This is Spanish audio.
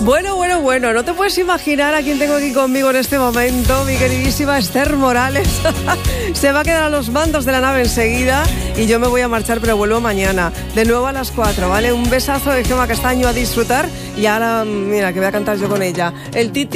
Bueno, no te puedes imaginar a quién tengo aquí conmigo en este momento, mi queridísima Esther Morales. Se va a quedar a los mandos de la nave enseguida y yo me voy a marchar, pero vuelvo mañana, de nuevo a las 4, ¿vale? Un besazo de Gemma Castaño, a disfrutar, y ahora, mira, que voy a cantar yo con ella. El Titi.